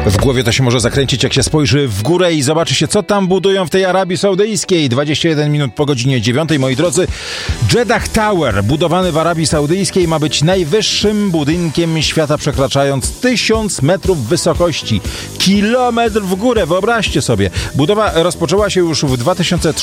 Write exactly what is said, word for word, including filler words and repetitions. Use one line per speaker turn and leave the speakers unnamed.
W głowie to się może zakręcić, jak się spojrzy w górę i zobaczy się, co tam budują w tej Arabii Saudyjskiej. dwadzieścia jeden minut po godzinie dziewiątej, moi drodzy. Jeddah Tower, budowany w Arabii Saudyjskiej, ma być najwyższym budynkiem świata, przekraczając tysiąc metrów wysokości. Kilometr w górę, wyobraźcie sobie. Budowa rozpoczęła się już w dwa tysiące